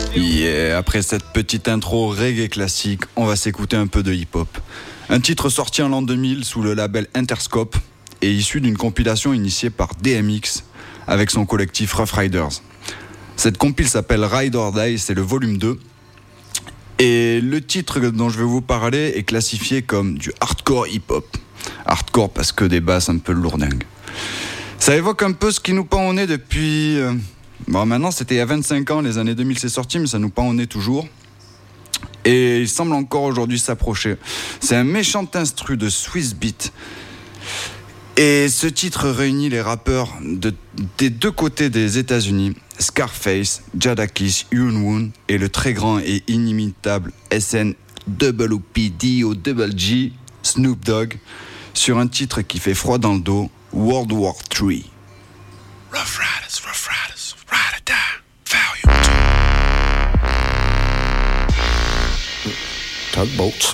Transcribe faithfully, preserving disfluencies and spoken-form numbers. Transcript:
Yeah, après cette petite intro reggae classique, on va s'écouter un peu de hip-hop. Un titre sorti en l'an deux mille sous le label Interscope et issu d'une compilation initiée par D M X avec son collectif Rough Riders. Cette compile s'appelle Ride or Die, c'est le volume deux. Et le titre dont je vais vous parler est classifié comme du hardcore hip-hop. Hardcore parce que des basses un peu lourdingues. Ça évoque un peu ce qui nous pend au nez depuis... Euh, bon, maintenant, c'était il y a vingt-cinq ans, les années deux mille c'est sorti, mais ça nous pend au nez toujours. Et il semble encore aujourd'hui s'approcher. C'est un méchant instru de Swiss Beat. Et ce titre réunit les rappeurs de, des deux côtés des États-Unis, Scarface, Jadakiss, Yoon et le très grand et inimitable S N W P D O Double G, Snoop Dogg, sur un titre qui fait froid dans le dos, World War trois. Rough Riders, Rough Riders, Ride or Die, Volume two. Tugboats.